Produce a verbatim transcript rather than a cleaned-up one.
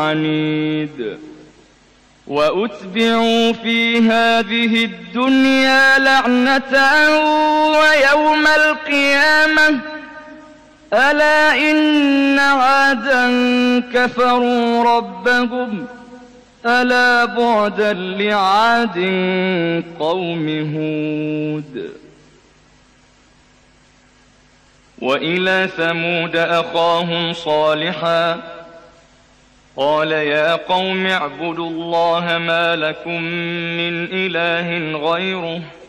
عنيد وأتبعوا في هذه الدنيا لعنة ويوم القيامة ألا إن عادا كفروا ربهم ألا بعدا لعاد قوم هود وإلى ثمود أخاهم صالحا قال يا قوم اعبدوا الله ما لكم من إله غيره